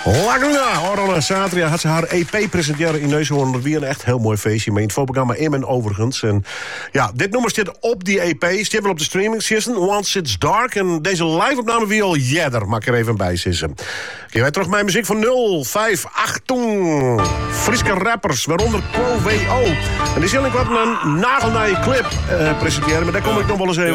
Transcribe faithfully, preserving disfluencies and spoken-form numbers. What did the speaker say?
Laguna, Orana Satria had ze haar E P presenteren in Neushoorn. Dat weer een echt heel mooi feestje. Maar in het voorprogramma Immen overigens. En ja, dit nummer staat op die E P. Staat wel op de streaming system. Once It's Dark. En deze live-opname wie al jeder. Mag ik er even bij sissen. Kijk, wij terug mijn muziek van nul vijf achtung. Friese rappers, waaronder Quo W O. En die zal ik wat een nagelnaaie clip uh, presenteren. Maar daar kom ik nog wel eens even